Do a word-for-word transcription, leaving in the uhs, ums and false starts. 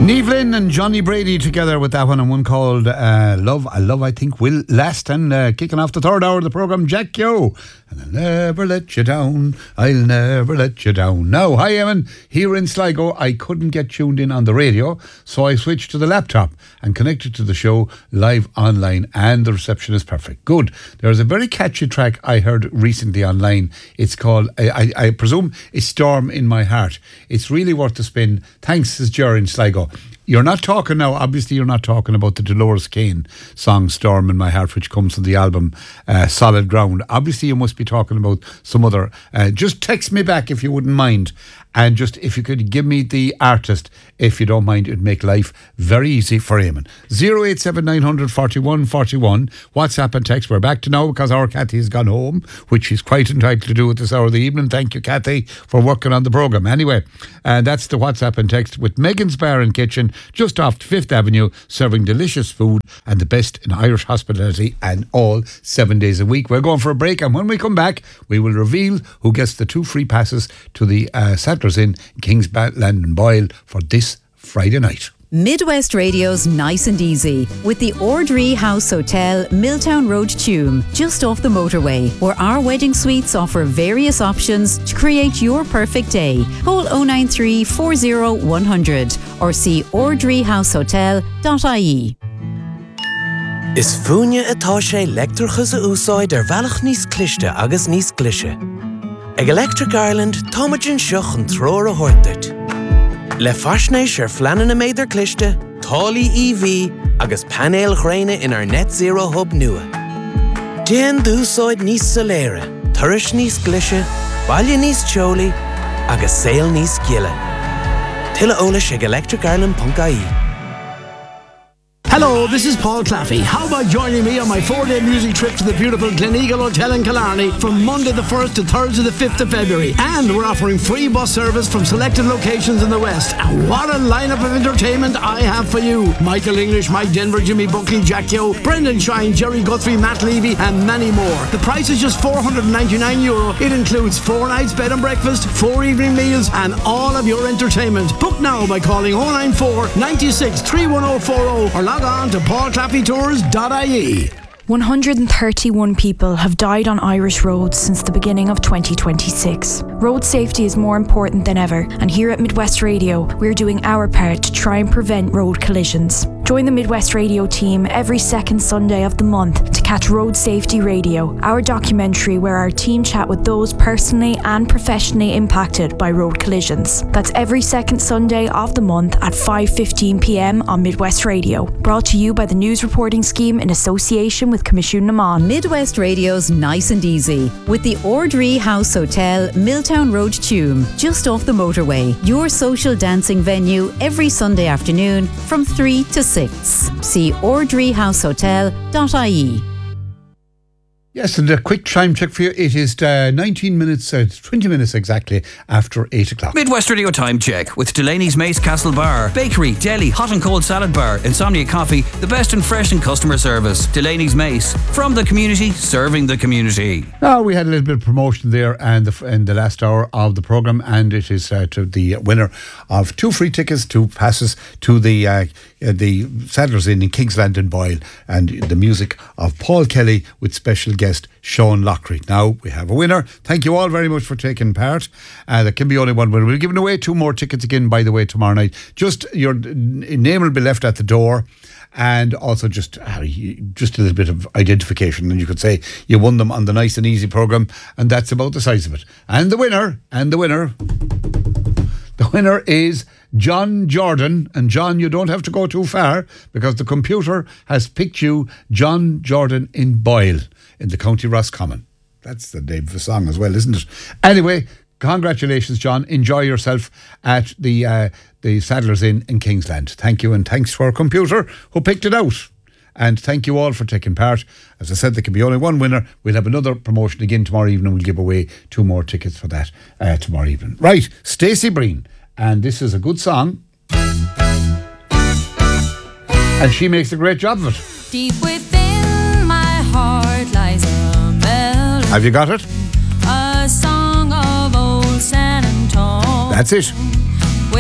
Niamh Lynn and Johnny Brady together with that one, and one called uh, Love, I Love I Think Will Last, and uh, kicking off the third hour of the programme, Jack Yo. And I'll never let you down, I'll never let you down. Now, hi Eamon, here in Sligo, I couldn't get tuned in on the radio, so I switched to the laptop and connected to the show live online, and the reception is perfect. Good. There's a very catchy track I heard recently online. It's called, I, I, I presume, it's Storm in My Heart. It's really worth the spin. Thanks, says Ger in Sligo. You're not talking now, obviously you're not talking about the Dolores Kane song Storm in My Heart, which comes from the album uh, Solid Ground. Obviously you must be talking about some other. Uh, just text me back if you wouldn't mind. And just if you could give me the artist, if you don't mind, it'd make life very easy for Eamon. zero eight seven nine hundred forty-one forty-one, WhatsApp and text. We're back to now because our Kathy has gone home, which she's quite entitled to do at this hour of the evening. Thank you, Kathy, for working on the programme. Anyway, uh, that's the WhatsApp and text with Megan's Bar and Kitchen, just off Fifth Avenue, serving delicious food and the best in Irish hospitality, and all seven days a week. We're going for a break, and when we come back, we will reveal who gets the two free passes to the uh, Saturday in Kingsland and Boyle for this Friday night. Midwest Radio's Nice and Easy with the Ordree House Hotel, Milltown Road, Tuam, just off the motorway, where our wedding suites offer various options to create your perfect day. Call oh nine three, four oh, one hundred or see ordree house hotel dot I E. Is fúine atá sé leictreachas a úsáid ar bhealach níos cliste agus níos glise. Ag Electric Ireland, táimeann seach an tróir a thuirteart. Le faisnéis ar fleanan na méidir cliste, tálaí E V agus panéal chréine in our net zero hub nua. Déan dúsáid níos soléire, turais níos glise, baile níos teolaí agus saol níos giile. Tuilleadh eolais ag electric ireland dot I E. Hello, this is Paul Claffey. How about joining me on my four-day music trip to the beautiful Gleneagle Hotel in Killarney from Monday the first to Thursday the fifth of February. And we're offering free bus service from selected locations in the West. And what a lineup of entertainment I have for you. Michael English, Mike Denver, Jimmy Buckley, Jack Yo, Brendan Shine, Jerry Guthrie, Matt Levy, and many more. The price is just four hundred ninety-nine euro. It includes four nights bed and breakfast, four evening meals, and all of your entertainment. Book now by calling oh nine four, nine six, three one oh four oh or log on to paul claffey tours dot I E. one hundred thirty-one people have died on Irish roads since the beginning of twenty twenty-six. Road safety is more important than ever, and here at Midwest Radio, we're doing our part to try and prevent road collisions. Join the Midwest Radio team every second Sunday of the month to catch Road Safety Radio, our documentary where our team chat with those personally and professionally impacted by road collisions. That's every second Sunday of the month at five fifteen p m on Midwest Radio. Brought to you by the News Reporting Scheme in association with Commission Naman. Midwest Radio's Nice and Easy with the Ordree House Hotel, Milltown Road, Tuam, just off the motorway. Your social dancing venue every Sunday afternoon from three to six. See ordree house hotel dot I E. Yes, and a quick time check for you. It is uh, nineteen minutes, uh, twenty minutes exactly after eight o'clock. Midwest Radio time check with Delaney's Mace Castle Bar, Bakery, Deli, Hot and Cold Salad Bar, Insomnia Coffee, the best in fresh and customer service. Delaney's Mace, from the community, serving the community. Now, we had a little bit of promotion there and the, in the last hour of the programme, and it is uh, to the winner of two free tickets, two passes to the uh, uh, the Sadler's Inn in Kingsland and Boyle, and the music of Paul Kelly with special guest Sean Lockery. Now we have a winner. Thank you all very much for taking part. Uh, there can be only one winner. We're giving away two more tickets again, by the way, tomorrow night. Just your name will be left at the door, and also just uh, just a little bit of identification, and you could say you won them on the Nice and Easy programme, and that's about the size of it. And the winner, and the winner, the winner is John Jordan. And John, you don't have to go too far because the computer has picked you John Jordan in Boyle in the County Roscommon. That's the name of the song as well, isn't it? Anyway, congratulations, John. Enjoy yourself at the uh, the Sadler's Inn in Kingsland. Thank you, and thanks to our computer who picked it out. And thank you all for taking part. As I said, there can be only one winner. We'll have another promotion again tomorrow evening. We'll give away two more tickets for that uh, tomorrow evening. Right, Stacey Breen. And this is a good song. And she makes a great job of it. Deep within my heart lies a melody. Have you got it? A song of old San Antonio. That's it.